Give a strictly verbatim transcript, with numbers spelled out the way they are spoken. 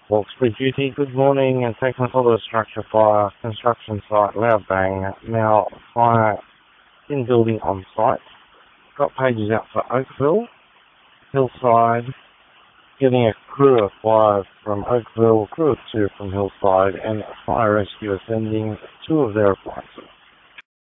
Hawkesbury duty, good morning, and Technicolor structure fire, construction site, loud bang, now fire in building on site. Got pages out for Oakville, Hillside, getting a crew of five from Oakville, crew of two from Hillside, and fire rescue sending two of their appliances.